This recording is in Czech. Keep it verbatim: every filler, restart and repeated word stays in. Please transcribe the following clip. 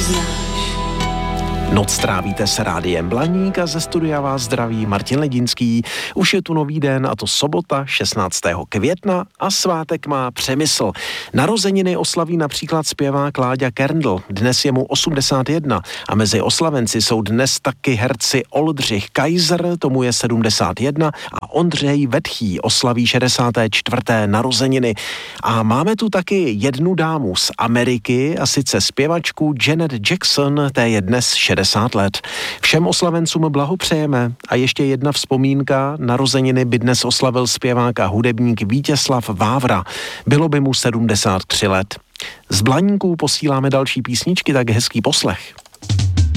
neznáš. Noc trávíte s Rádiem Blaník a ze studia vás zdraví Martin Ledinský. Už je tu nový den, a to sobota šestnáctého května a svátek má Přemysl. Narozeniny oslaví například zpěvák Láďa Kerndl. Dnes je mu osmdesát jedna a mezi oslavenci jsou dnes taky herci Oldřich Kaiser, tomu je sedmdesát jedna, a Ondřej Vetchý oslaví šedesáté čtvrté narozeniny. A máme tu taky jednu dámu z Ameriky, a sice zpěvačku Janet Jackson, té je dnes šedesát let. Všem oslavencům blahopřejeme a ještě jedna vzpomínka. Narozeniny by dnes oslavil zpěvák a hudebník Vítězslav Vávra. Bylo by mu sedmdesát tři let. Z Blaníků posíláme další písničky, tak hezký poslech.